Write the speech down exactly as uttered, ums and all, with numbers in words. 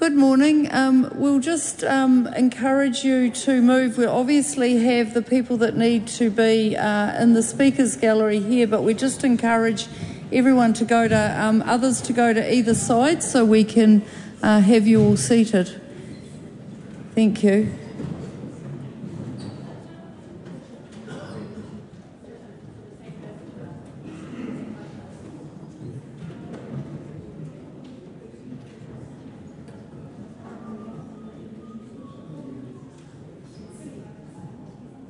Good morning. Um, we'll just um, encourage you to move. We obviously have the people that need to be uh, in the speakers gallery here, but we just encourage everyone to go to, um, others to go to either side so we can uh, have you all seated. Thank you.